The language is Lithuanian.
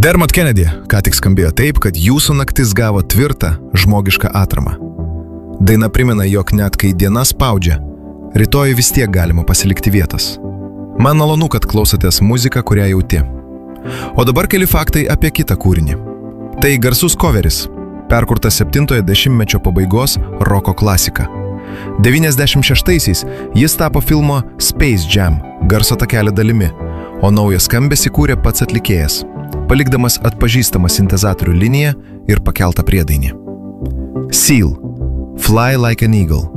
Dermot Kennedy ką tik skambėjo taip, kad jūsų naktis gavo tvirtą, žmogišką atramą. Daina primena, jog net kai diena spaudžia, rytoj vis tiek galima pasilikti vietos. Man malonu, kad klausotės muziką, kurią jauti. O dabar keli faktai apie kitą kūrinį. Tai garsus coveris, perkurtas 70-mečio pabaigos roko klasika. 96-aisiais jis tapo filmo Space Jam garso takelio dalimi, o naują skambesį kūrė pats atlikėjas, palikdamas atpažįstamą sintezatorių liniją ir pakeltą priedainį. Seal – Fly like an eagle.